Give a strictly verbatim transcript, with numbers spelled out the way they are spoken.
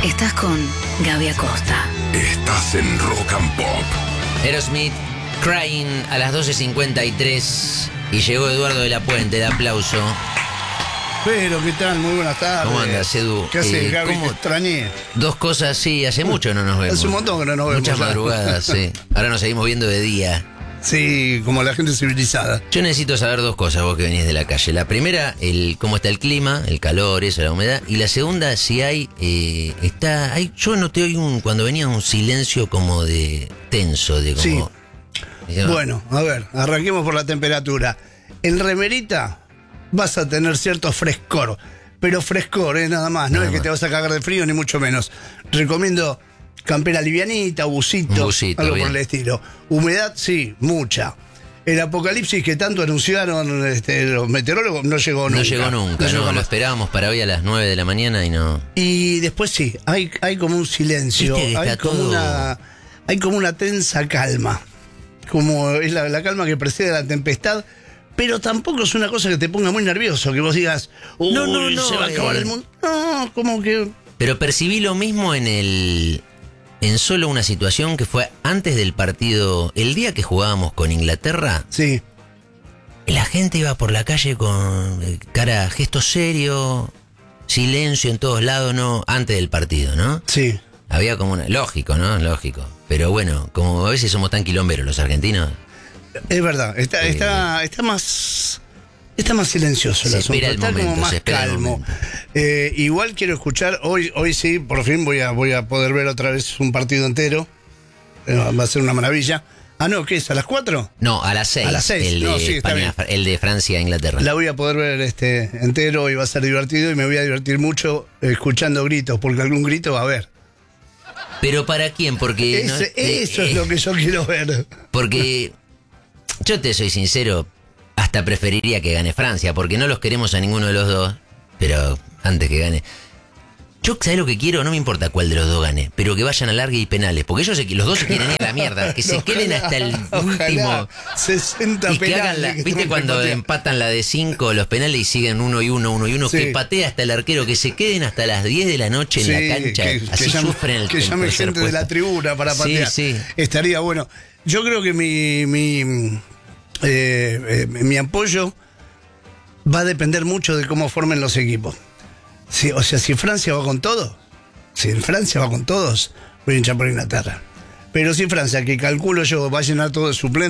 Estás con Gaby Acosta. Estás en Rock and Pop. Aerosmith, Crying a las doce cincuenta y tres. Y llegó Eduardo de la Puente, de aplauso. Pero, ¿qué tal? Muy buenas tardes. ¿Cómo andas, Edu? ¿Qué haces, Eh, Gaby? ¿cómo? Te extrañé. Dos cosas, sí, hace mucho no nos vemos. Hace un montón que no nos vemos. Muchas ya. madrugadas, sí. Ahora nos seguimos viendo de día. Sí, como la gente civilizada. Yo necesito saber dos cosas, vos que venís de la calle. La primera, el cómo está el clima, el calor, eso, la humedad. Y la segunda, si hay, eh, está, hay, yo noté hoy un, cuando venía un silencio como de tenso, de como. Sí. Diciendo, Bueno, a ver, arranquemos por la temperatura. En remerita vas a tener cierto frescor, pero frescor, ¿eh? Nada más. No Nada es que más. te vas a cagar de frío, ni mucho menos. Recomiendo campera livianita, busito, Un busito, algo bien. por el estilo. Humedad, sí, mucha. El apocalipsis que tanto anunciaron este, los meteorólogos no llegó nunca. No llegó nunca, no, llegó lo más. esperábamos para hoy a las nueve de la mañana y no. Y después sí, hay, hay como un silencio, Viste que hay está como, todo- una, hay como una tensa calma, como es la, la calma que precede a la tempestad, pero tampoco es una cosa que te ponga muy nervioso, que vos digas, uy, No, no, no, se va a acabar eh. el mundo. No, como que... Pero percibí lo mismo en el. En solo una situación que fue antes del partido, el día que jugábamos con Inglaterra, Sí, la gente iba por la calle con eh, cara, gesto serio, silencio en todos lados, ¿no? Antes del partido, ¿no? sí. Había como una. Lógico, ¿no? Lógico. Pero bueno, como a veces somos tan quilomberos los argentinos, Es verdad, está, Eh, está, está más... Está más silencioso el se asunto, espera el está momento, como más se espera el calmo. momento. Eh, igual quiero escuchar, hoy, hoy sí, por fin voy a, voy a poder ver otra vez un partido entero. Eh, va a ser una maravilla. Ah, no, ¿qué es? ¿A las cuatro? No, a las seis. A las seis, El de, no, sí, está España, bien. el de Francia, Inglaterra. La voy a poder ver este entero y va a ser divertido y me voy a divertir mucho escuchando gritos, porque algún grito va a haber. Pero ¿para quién? Porque. no- Ese- eh, eso es eh, lo que yo quiero ver. Porque yo te soy sincero, hasta preferiría que gane Francia, porque no los queremos a ninguno de los dos, pero antes que gane. Yo, ¿sabes lo que quiero? No me importa cuál de los dos gane, pero que vayan a largue y penales, porque ellos se- los dos se quieren ir a la mierda, que se Ojalá, queden hasta el último. ojalá, sesenta Y que hagan penales. la, que ¿viste te cuando patean? empatan la de cinco los penales y siguen uno y uno, uno y uno? Sí. Que patea hasta el arquero, que se queden hasta las diez de la noche en Sí, la cancha. que, así que llame, sufren el que el llame tercer gente de la puesto. tribuna para Sí, patear. sí. Estaría bueno. Yo creo que mi, mi, eh, eh, mi apoyo va a depender mucho de cómo formen los equipos. Sí, o sea, si Francia va con todo, si Francia va con todos, voy a hinchar por Inglaterra. Pero si Francia, que calculo yo, va a llenar todo de suplentes,